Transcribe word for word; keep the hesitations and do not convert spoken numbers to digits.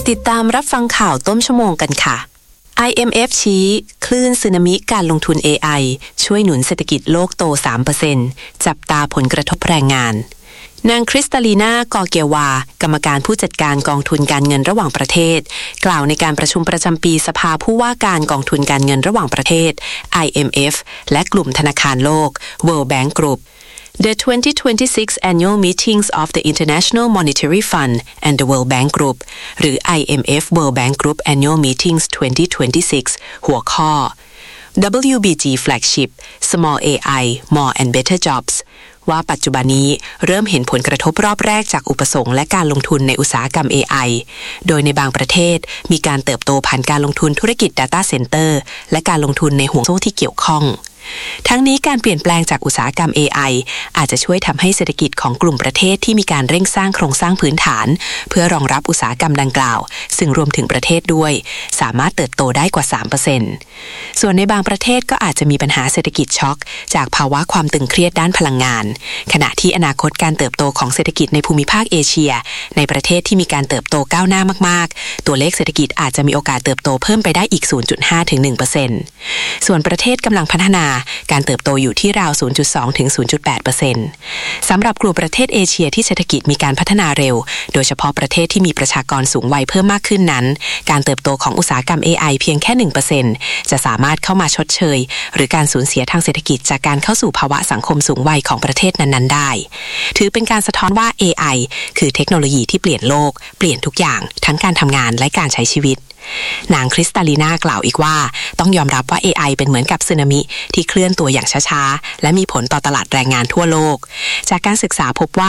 ติดตามรับฟังข่าวต้นชั่วโมงกันค่ะ ไอ เอ็ม เอฟ ชี้คลื่นสึนามิการลงทุน เอ ไอ ช่วยหนุนเศรษฐกิจโลกโต สามเปอร์เซ็นต์ จับตาผลกระทบแรงงานนางคริสตาลีนากอเกียวา กรรมการผู้จัดการกองทุนการเงินระหว่างประเทศกล่าวในการประชุมประจำปีสภาผู้ว่าการกองทุนการเงินระหว่างประเทศ ไอ เอ็ม เอฟ และกลุ่มธนาคารโลก World Bank Group The twenty twenty-six annual meetings of the International Monetary Fund and the World Bank Group หรือ ไอ เอ็ม เอฟ World Bank Group Annual Meetings twenty twenty-six หัวข้อ ดับเบิลยู บี จี Flagship Small เอ ไอ More and Better Jobs ว่าปัจจุบันนี้เริ่มเห็นผลกระทบรอบแรกจากอุปสงค์และการลงทุนในอุตสาหกรรม เอ ไอ โดยในบางประเทศมีการเติบโตผ่านการลงทุนธุรกิจ Data Center และการลงทุนในห่วงโซ่ที่เกี่ยวข้องทั้งนี้การเปลี่ยนแปลงจากอุตสาหกรรม เอ ไอ อาจจะช่วยทำให้เศรษฐกิจของกลุ่มประเทศที่มีการเร่งสร้างโครงสร้างพื้นฐานเพื่อรองรับอุตสาหกรรมดังกล่าวซึ่งรวมถึงประเทศด้วยสามารถเติบโตได้กว่า สามเปอร์เซ็นต์ ส่วนในบางประเทศก็อาจจะมีปัญหาเศรษฐกิจช็อกจากภาวะความตึงเครียดด้านพลังงานขณะที่อนาคตการเติบโตของเศรษฐกิจในภูมิภาคเอเชียในประเทศที่มีการเติบโตก้าวหน้ามากๆตัวเลขเศรษฐกิจอาจจะมีโอกาสเติบโตเพิ่มไปได้อีก ศูนย์จุดห้าถึงหนึ่งเปอร์เซ็นต์ ส่วนประเทศกำลังพัฒนาการเติบโตอยู่ที่ราว ศูนย์จุดสองถึงศูนย์จุดแปดเปอร์เซ็นต์ สำหรับกลุ่มประเทศเอเชียที่เศรษฐกิจมีการพัฒนาเร็วโดยเฉพาะประเทศที่มีประชากรสูงวัยเพิ่มมากขึ้นนั้นการเติบโตของอุตสาหกรรม เอ ไอ เพียงแค่ หนึ่งเปอร์เซ็นต์ จะสามารถเข้ามาชดเชยหรือการสูญเสียทางเศรษฐกิจจากการเข้าสู่ภาวะสังคมสูงวัยของประเทศนั้นๆได้ถือเป็นการสะท้อนว่า เอ ไอ คือเทคโนโลยีที่เปลี่ยนโลกเปลี่ยนทุกอย่างทั้งการทำงานและการใช้ชีวิตนางคริสตาลีนากล่าวอีกว่าต้องยอมรับว่า เอ ไอ เป็นเหมือนกับสึนามิที่เคลื่อนตัวอย่างช้าๆและมีผลต่อตลาดแรงงานทั่วโลกจากการศึกษาพบว่า